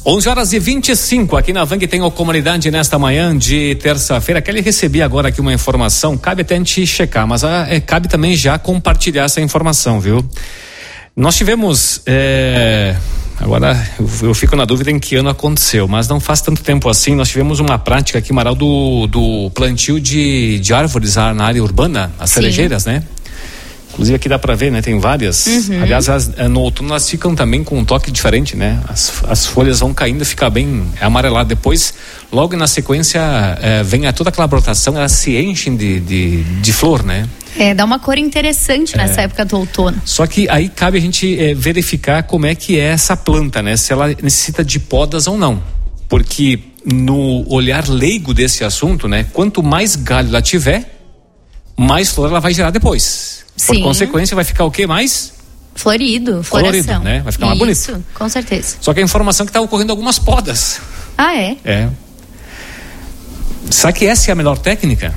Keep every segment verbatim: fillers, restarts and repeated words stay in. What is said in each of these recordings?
onze horas e vinte e cinco, aqui na Vang tem a comunidade nesta manhã de terça-feira. Kelly, recebi agora aqui uma informação, cabe até a gente checar, mas a, é, cabe também já compartilhar essa informação, viu? Nós tivemos, é, agora eu, eu fico na dúvida em que ano aconteceu, mas não faz tanto tempo assim, nós tivemos uma prática aqui, Amaral, do, do plantio de, de árvores na área urbana, as Sim. cerejeiras, né? Inclusive aqui dá pra ver, né? Tem várias. Uhum. Aliás, as, no outono elas ficam também com um toque diferente, né? As, as folhas vão caindo e fica bem amarelado. Depois, logo na sequência, é, vem a toda aquela brotação, elas se enchem de, de, de flor, né? É, dá uma cor interessante nessa é. época do outono. Só que aí cabe a gente é, verificar como é que é essa planta, né? Se ela necessita de podas ou não. Porque no olhar leigo desse assunto, né? Quanto mais galho ela tiver, mais flor ela vai gerar depois. Por Sim. consequência, vai ficar o quê mais? Florido, Florido, floração. Né? Vai ficar mais bonito. Isso, com certeza. Só que a informação é que está ocorrendo algumas podas. Ah, é? É. Será que essa é a melhor técnica?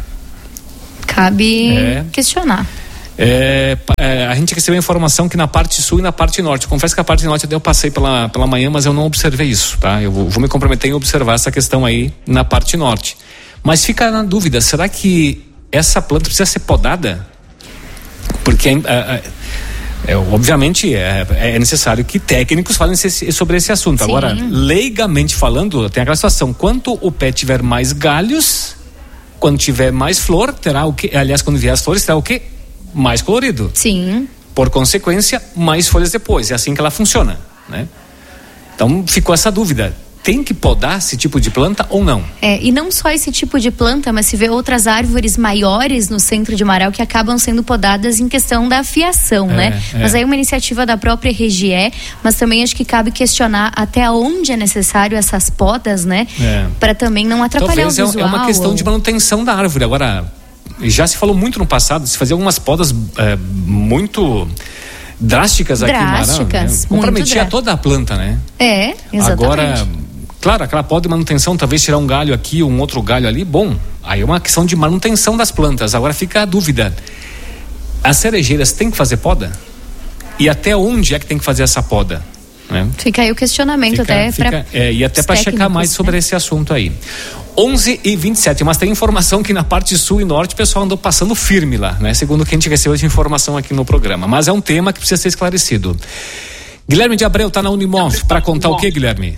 Cabe é. questionar. É, é, a gente recebeu a informação que na parte sul e na parte norte. Confesso que a parte norte eu passei pela, pela manhã, mas eu não observei isso, tá? Eu vou, vou me comprometer em observar essa questão aí na parte norte. Mas fica na dúvida, será que essa planta precisa ser podada? Porque é, é, é, obviamente é, é necessário que técnicos falem sobre esse assunto. Sim. Agora, leigamente falando, tem aquela situação, quanto o pé tiver mais galhos, quando tiver mais flor, terá o que? Aliás, quando vier as flores, terá o que? Mais colorido. Sim. Por consequência, mais folhas depois. É assim que ela funciona, né? Então ficou essa dúvida. Tem que podar esse tipo de planta ou não? É, e não só esse tipo de planta, mas se vê outras árvores maiores no centro de Marau que acabam sendo podadas em questão da fiação, é, né? É. Mas aí uma iniciativa da própria R G E, mas também acho que cabe questionar até onde é necessário essas podas, né? É. Para também não atrapalhar Talvez o visual. É uma questão ou... de manutenção da árvore. Agora, já se falou muito no passado, se fazia algumas podas é, muito... drásticas aqui em Marau, né? Comprometia toda a planta, né? É, exatamente. Agora, claro, aquela poda de manutenção, talvez tirar um galho aqui, um outro galho ali, bom, aí é uma questão de manutenção das plantas. Agora fica a dúvida, as cerejeiras têm que fazer poda? E até onde é que tem que fazer essa poda? Né? Fica aí o questionamento fica, até para é, e até para checar mais né? sobre esse assunto aí. onze e vinte e sete, mas tem informação que na parte sul e norte o pessoal andou passando firme lá, né? Segundo quem a gente recebeu de informação aqui no programa, mas é um tema que precisa ser esclarecido. Guilherme de Abreu tá na Unimov para contar o que, Guilherme?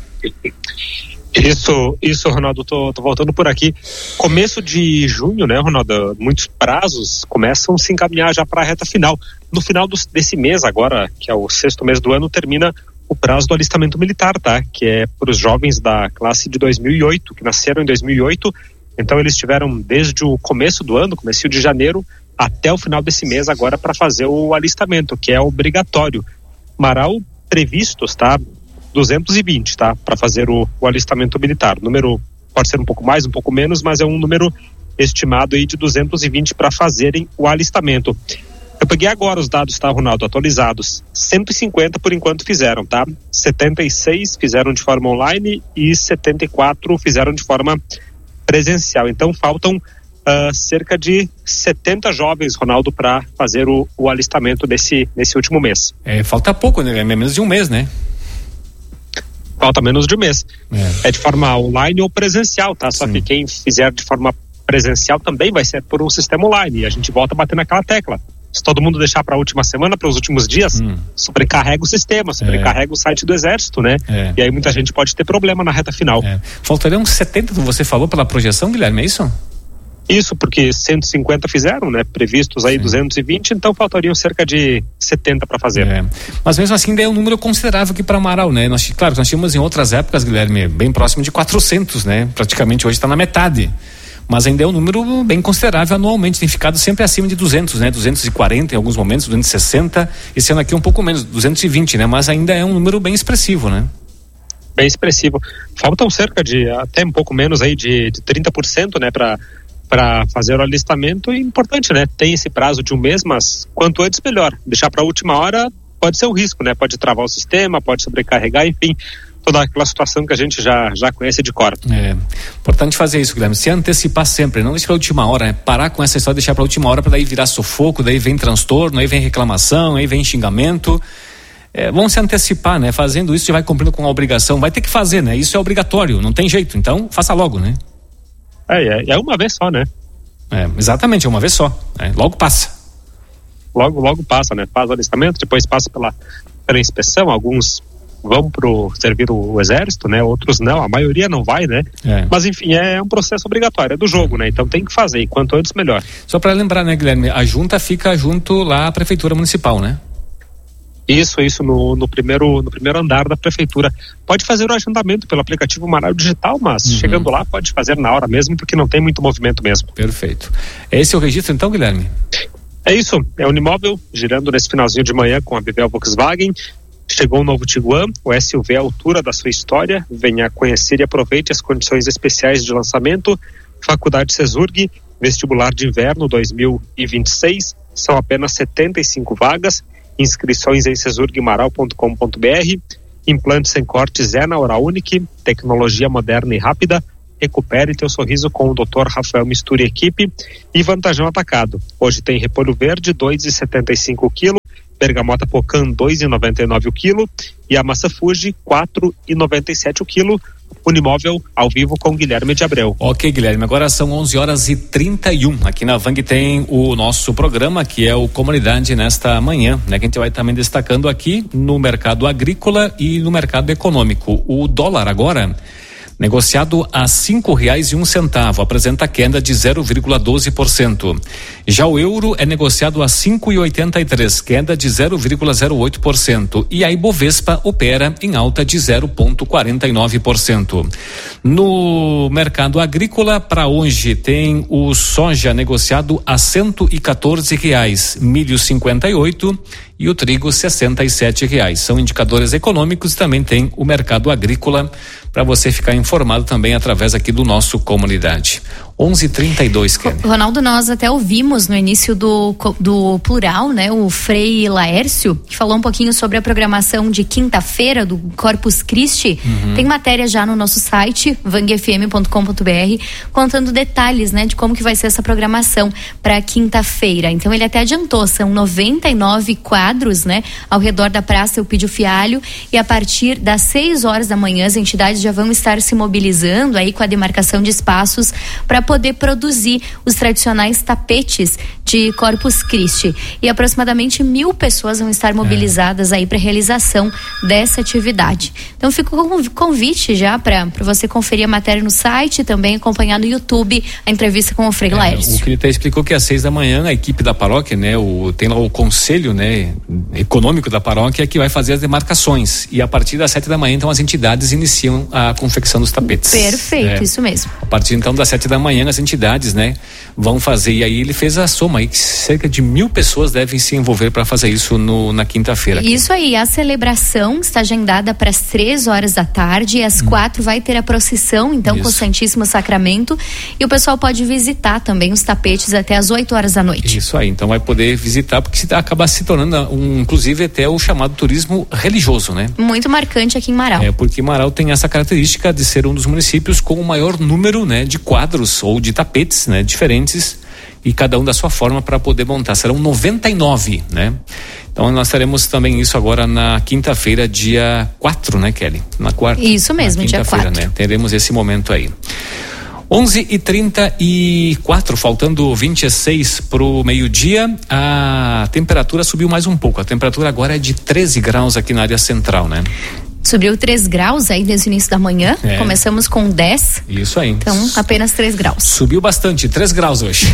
Isso, isso, Ronaldo, tô, tô voltando por aqui. Começo de junho, né, Ronaldo? Muitos prazos começam a se encaminhar já para a reta final. No final do, desse mês agora, que é o sexto mês do ano, termina o prazo do alistamento militar, tá? Que é para os jovens da classe de dois mil e oito, que nasceram em dois mil e oito. Então eles tiveram desde o começo do ano, começo de janeiro, até o final desse mês agora para fazer o alistamento, que é obrigatório. Marau previstos, tá? duzentos e vinte, tá? Para fazer o, o alistamento militar. O número pode ser um pouco mais, um pouco menos, mas é um número estimado aí de duzentos e vinte para fazerem o alistamento. Eu peguei agora os dados, tá, Ronaldo, atualizados. cento e cinquenta por enquanto fizeram, tá? setenta e seis fizeram de forma online e setenta e quatro fizeram de forma presencial. Então faltam uh, cerca de setenta jovens, Ronaldo, para fazer o, o alistamento desse, nesse último mês. É, falta pouco, né? É menos de um mês, né? Falta menos de um mês. É, é de forma online ou presencial, tá? Só Sim. que quem fizer de forma presencial também vai ser por um sistema online. E a gente volta a bater naquela tecla. Se todo mundo deixar para a última semana, para os últimos dias, hum. sobrecarrega o sistema, sobrecarrega é. o site do Exército, né? É. E aí muita gente pode ter problema na reta final. É. Faltariam uns setenta, você falou, pela projeção, Guilherme, é isso? Isso, porque cento e cinquenta fizeram, né? Previstos aí Sim. duzentos e vinte, então faltariam cerca de setenta para fazer. É. Mas mesmo assim, daí é um número considerável aqui para Marau, né? Nós, claro, nós tínhamos em outras épocas, Guilherme, bem próximo de quatrocentos, né? Praticamente hoje está na metade. Mas ainda é um número bem considerável anualmente, tem ficado sempre acima de duzentos, né? duzentos e quarenta em alguns momentos, duzentos e sessenta, esse ano aqui um pouco menos, duzentos e vinte, né? Mas ainda é um número bem expressivo, né? Bem expressivo. Faltam cerca de, até um pouco menos aí de, de trinta por cento, né? Para para fazer o alistamento. É importante, né? Tem esse prazo de um mês, mas quanto antes melhor. Deixar para a última hora pode ser um risco, né? Pode travar o sistema, pode sobrecarregar, enfim, toda aquela situação que a gente já, já conhece de cor. É importante fazer isso, Guilherme, se antecipar sempre, não deixar para a última hora, né? Parar com essa história, deixar para a última hora para daí virar sufoco, daí vem transtorno, aí vem reclamação, aí vem xingamento. é, vão se antecipar, né? Fazendo isso, já vai cumprindo com a obrigação, vai ter que fazer, né? Isso é obrigatório, não tem jeito, então faça logo, né? É, é uma vez só, né? É, exatamente, é uma vez só, né? Logo passa. Logo, logo passa, né? Faz o alistamento, depois passa pela, pela inspeção, alguns vão pro servir o, o exército, né? Outros não, a maioria não vai, né? É. Mas enfim, é um processo obrigatório, é do jogo, né? Então tem que fazer, e quanto antes melhor. Só para lembrar, né, Guilherme, a junta fica junto lá à prefeitura municipal, né? Isso, isso, no, no, primeiro, no primeiro andar da prefeitura. Pode fazer o agendamento pelo aplicativo Marau Digital, mas uhum. chegando lá pode fazer na hora mesmo, porque não tem muito movimento mesmo. Perfeito. Esse é o registro então, Guilherme? É isso, é o Unimóvel girando nesse finalzinho de manhã com a Bivel Volkswagen. Chegou um novo Tiguan, o S U V à altura da sua história. Venha conhecer e aproveite as condições especiais de lançamento. Faculdade Cesurg, vestibular de inverno dois mil e vinte e seis, são apenas setenta e cinco vagas. Inscrições em cesurg maral ponto com ponto b r. Implantes sem cortes é na Oral Unique, tecnologia moderna e rápida. Recupere teu sorriso com o doutor Rafael Mistura e equipe. E Vantajão Atacado, hoje tem repolho verde dois reais e setenta e cinco o quilo, bergamota Pocan dois reais e noventa e nove o quilo e a massa Fuji quatro reais e noventa e sete o quilo. Unimóvel ao vivo com Guilherme de Abreu. Ok, Guilherme, agora são onze horas e trinta e um. Aqui na Vang tem o nosso programa, que é o Comunidade nesta manhã, né? Que a gente vai também destacando aqui no mercado agrícola e no mercado econômico. O dólar agora negociado a cinco reais e um centavo, apresenta queda de zero vírgula doze por cento. Já o euro é negociado a cinco e oitenta e três, queda de zero vírgula zero oito por cento. E a Ibovespa opera em alta de zero vírgula quarenta e nove por cento. No mercado agrícola, para hoje tem o soja negociado a cento e quatorze reais, milho cinquenta e oito e o trigo sessenta e sete reais. São indicadores econômicos, também tem o mercado agrícola para você ficar informado também através aqui do nosso Comunidade. onze e trinta e dois, Kelly. Ronaldo, nós até ouvimos no início do, do Plural, né, o Frei Laércio, que falou um pouquinho sobre a programação de quinta-feira do Corpus Christi. Uhum. Tem matéria já no nosso site, vang f m ponto com ponto b r, contando detalhes, né, de como que vai ser essa programação para quinta-feira. Então ele até adiantou, são noventa e nove quadros, né, ao redor da Praça Eupídio Fialho, e a partir das seis horas da manhã as entidades já vão estar se mobilizando aí com a demarcação de espaços para poder produzir os tradicionais tapetes de Corpus Christi. E aproximadamente mil pessoas vão estar mobilizadas é. aí para a realização dessa atividade. Então fica o convite já para você conferir a matéria no site e também acompanhar no YouTube a entrevista com o Frei é, Laércio. O que ele até explicou que às seis da manhã a equipe da paróquia, né, o, tem lá o conselho, né, econômico da paróquia que vai fazer as demarcações, e a partir das sete da manhã então as entidades iniciam a confecção dos tapetes. Perfeito, é. isso mesmo. A partir então das sete da manhã as entidades, né, vão fazer, e aí ele fez a soma aí que cerca de mil pessoas devem se envolver para fazer isso no, na quinta-feira. Isso aí, a celebração está agendada para as três horas da tarde, e às hum. quatro vai ter a procissão, então, isso. com o Santíssimo Sacramento, e o pessoal pode visitar também os tapetes até às oito horas da noite. Isso aí, então vai poder visitar, porque se acaba se tornando um, inclusive até o chamado turismo religioso, né? Muito marcante aqui em Marau. É, porque Marau tem essa característica de ser um dos municípios com o maior número, né, de quadros ou de tapetes, né, diferentes, e cada um da sua forma para poder montar. Serão noventa e nove, né? Então nós teremos também isso agora na quinta-feira, dia quatro, né, Kelly? Na quarta. Isso mesmo, dia quatro. Né? Teremos esse momento aí. onze e trinta e quatro, faltando vinte e seis pro meio-dia, a temperatura subiu mais um pouco. A temperatura agora é de treze graus aqui na área central, né? Subiu três graus aí desde o início da manhã, é. Começamos com dez. Isso aí. Então, apenas três graus. Subiu bastante, três graus hoje.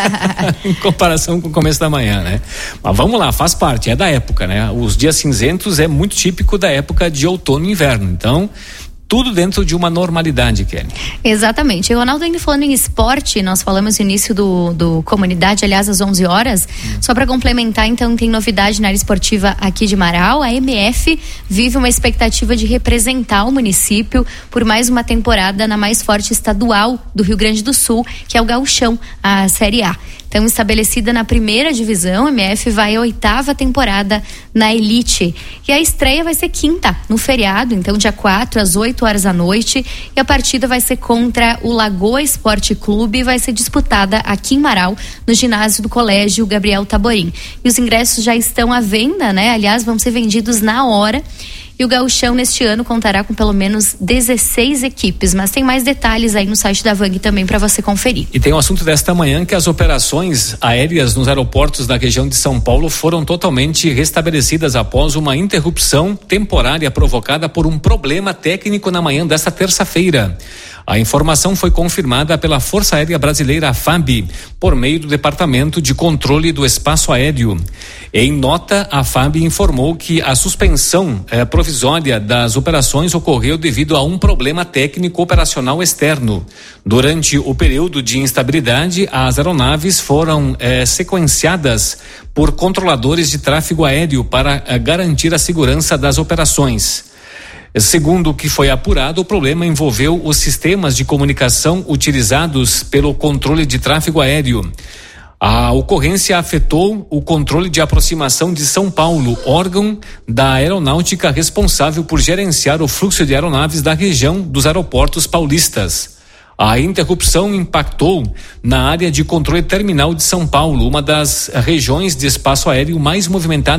Em comparação com o começo da manhã, né? Mas vamos lá, faz parte, é da época, né? Os dias cinzentos é muito típico da época de outono e inverno, então tudo dentro de uma normalidade, Kelly. Exatamente. E o Ronaldo, ainda falando em esporte, nós falamos no início do, do Comunidade, aliás, às onze horas. Hum. Só para complementar, então, tem novidade na área esportiva aqui de Marau. A M F vive uma expectativa de representar o município por mais uma temporada na mais forte estadual do Rio Grande do Sul, que é o Gauchão, a Série A. Então, estabelecida na primeira divisão, a M F vai à oitava temporada na Elite. E a estreia vai ser quinta, no feriado, então dia quatro, às oito horas da noite. E a partida vai ser contra o Lagoa Esporte Clube e vai ser disputada aqui em Marau, no ginásio do Colégio Gabriel Taborim. E os ingressos já estão à venda, né? Aliás, vão ser vendidos na hora. E o Gauchão neste ano contará com pelo menos dezesseis equipes, mas tem mais detalhes aí no site da Vang também para você conferir. E tem um assunto desta manhã que as operações aéreas nos aeroportos da região de São Paulo foram totalmente restabelecidas após uma interrupção temporária provocada por um problema técnico na manhã desta terça-feira. A informação foi confirmada pela Força Aérea Brasileira, a FAB, por meio do Departamento de Controle do Espaço Aéreo. Em nota, a FAB informou que a suspensão eh, provisória das operações ocorreu devido a um problema técnico operacional externo. Durante o período de instabilidade, as aeronaves foram eh, sequenciadas por controladores de tráfego aéreo para eh, garantir a segurança das operações. Segundo o que foi apurado, o problema envolveu os sistemas de comunicação utilizados pelo controle de tráfego aéreo. A ocorrência afetou o controle de aproximação de São Paulo, órgão da aeronáutica responsável por gerenciar o fluxo de aeronaves da região dos aeroportos paulistas. A interrupção impactou na área de controle terminal de São Paulo, uma das regiões de espaço aéreo mais movimentadas